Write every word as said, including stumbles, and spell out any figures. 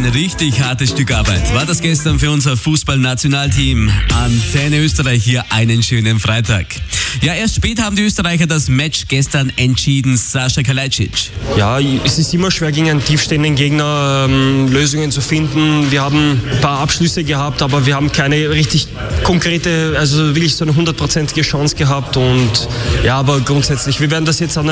Ein richtig hartes Stück Arbeit war das gestern für unser Fußballnationalteam. Antenne Österreich hier einen schönen Freitag. Ja, erst spät haben die Österreicher das Match gestern entschieden. Sascha Kalajdzic. Ja, es ist immer schwer gegen einen tiefstehenden Gegner ähm, Lösungen zu finden. Wir haben ein paar Abschlüsse gehabt, aber wir haben keine richtig konkrete, also wirklich so eine hundertprozentige Chance gehabt. Und ja, aber grundsätzlich, wir werden das jetzt